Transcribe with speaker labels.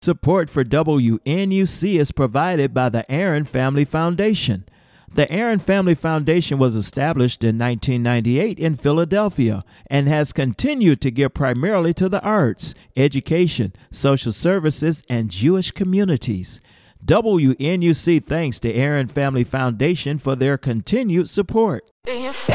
Speaker 1: Support for WNUC is provided by the Aaron Family Foundation. The Aaron Family Foundation was established in 1998 in Philadelphia and has continued to give primarily to the arts, education, social services, and Jewish communities. WNUC thanks the Aaron Family Foundation for their continued support.